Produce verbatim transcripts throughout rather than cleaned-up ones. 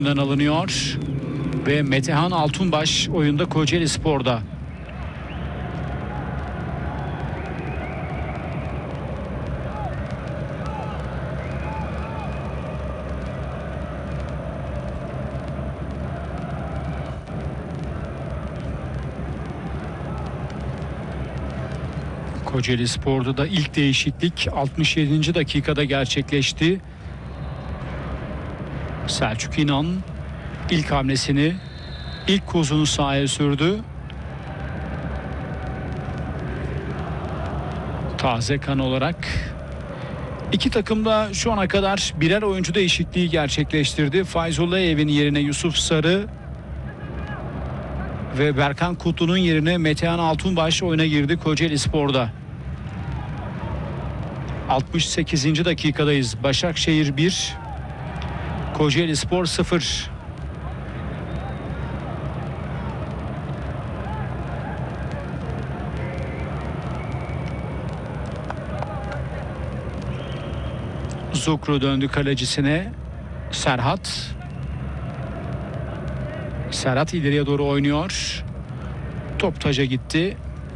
alınıyor ve Metehan Altunbaş oyunda Kocaeli Spor'da. Kocaeli Spor'da da ilk değişiklik altmış yedinci dakikada gerçekleşti. Selçuk İnan ilk hamlesini, ilk kozunu sahaya sürdü. Taze kan olarak iki takım da şu ana kadar birer oyuncu değişikliği gerçekleştirdi. Fayzullah Evin yerine Yusuf Sarı ve Berkan Kutlu'nun yerine Metehan Altunbaş oyuna girdi Kocaeli Spor'da. altmış sekizinci dakikadayız. Başakşehir bir, Kocaeli Spor sıfır. Zukru döndü kalecisine. Serhat. Serhat ileriye doğru oynuyor. Top taca gitti.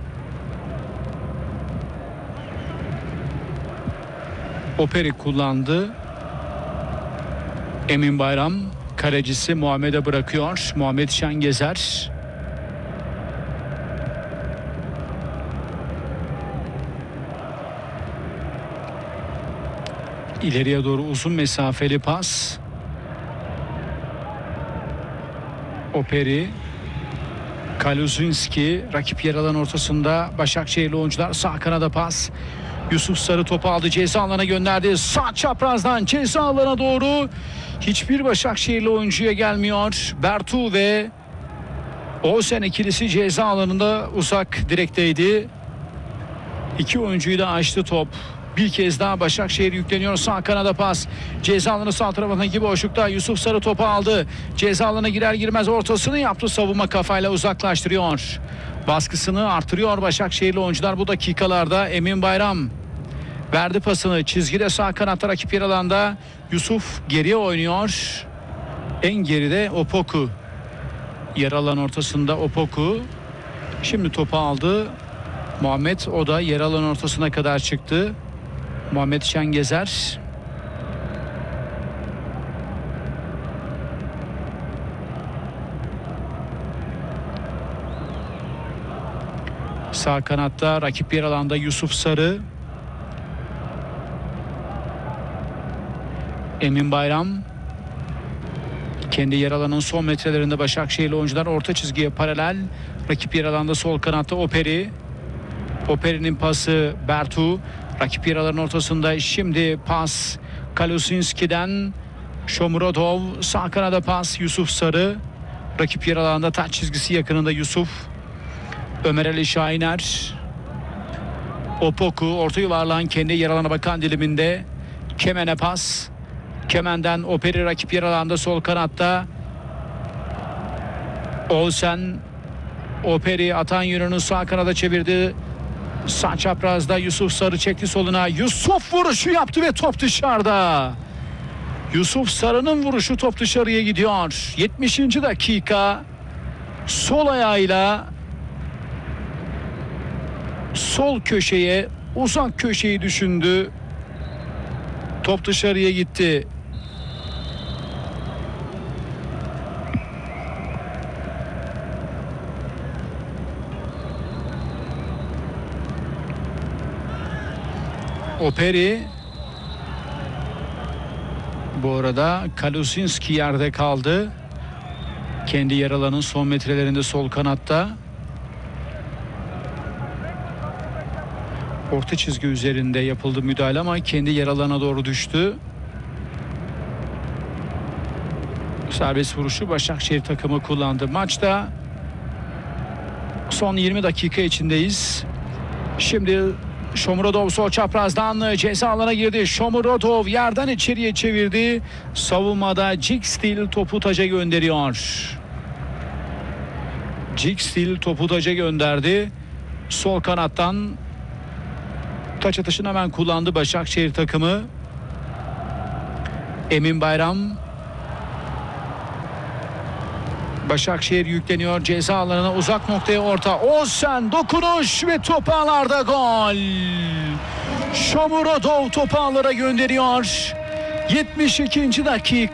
Operi kullandı. Emin Bayram kalecisi Muhammed'e bırakıyor. Muhammed Şengezer. İleriye doğru uzun mesafeli pas. Operi. Kaluzinski rakip yer alan ortasında. Başakşehirli oyuncular sağ kanada pas. Yusuf Sarı topu aldı, ceza alanına gönderdi. Sağ çaprazdan ceza alana doğru. Hiçbir Başakşehirli oyuncuya gelmiyor. Bertu ve Oğuzhan ikilisi ceza alanında uzak direkteydi. İki oyuncuyu da açtı top. Bir kez daha Başakşehir yükleniyor. Sağ kanada pas. Ceza alanı sağ tarafındaki boşlukta Yusuf Sarı topu aldı. Ceza alanına girer girmez ortasını yaptı. Savunma kafayla uzaklaştırıyor. Baskısını artırıyor Başakşehirli oyuncular bu dakikalarda. Emin Bayram verdi pasını. Çizgide sağ kanatta rakip yer alanda. Yusuf geriye oynuyor. En geride Opoku. Yer alan ortasında Opoku. Şimdi topu aldı. Muhammed, o da yer alan ortasına kadar çıktı. Muhammed Şengezer. Sağ kanatta rakip yer alanda Yusuf Sarı. Emin Bayram. Kendi yer alanının son metrelerinde Başakşehirli oyuncular orta çizgiye paralel. Rakip yer alanda sol kanatta Operi. Operi'nin pası Bertu. Rakip yer alanın ortasında şimdi pas Kalusinski'den Shomurodov. Sağ kanada pas Yusuf Sarı. Rakip yer alanda taç çizgisi yakınında Yusuf. Ömer Ali Şahiner. Opoku orta yuvarlağın kendi yer alana bakan diliminde. Kemen'e pas. Kemen'den Operi rakip yer alanda sol kanatta. Olsen. Operi atan yönünü sağ kanada çevirdi. Sağ çaprazda Yusuf Sarı çekti soluna. Yusuf vuruşu yaptı ve top dışarıda. Yusuf Sarı'nın vuruşu top dışarıya gidiyor. yetmişinci dakika. Sol ayağıyla sol köşeye, uzak köşeyi düşündü. Top dışarıya gitti. Operi. Bu arada Kalusinski yerde kaldı. Kendi yer alanın son metrelerinde sol kanatta. Orta çizgi üzerinde yapıldı müdahale ama kendi yer alana doğru düştü. Serbest vuruşu Başakşehir takımı kullandı. Maçta son yirmi dakika içindeyiz. Şimdi Shomurodov sol çaprazdan ceza alana girdi. Shomurodov yerden içeriye çevirdi. Savunmada Jikstil topu taca gönderiyor. Jikstil topu taca gönderdi. Sol kanattan taç atışını hemen kullandı Başakşehir takımı. Emin Bayram Başakşehir yükleniyor ceza alanına, uzak noktaya orta. Oğuzhan dokunuş ve top ağlarda gol. Shomurodov topu ağlara gönderiyor. yetmiş ikinci dakika.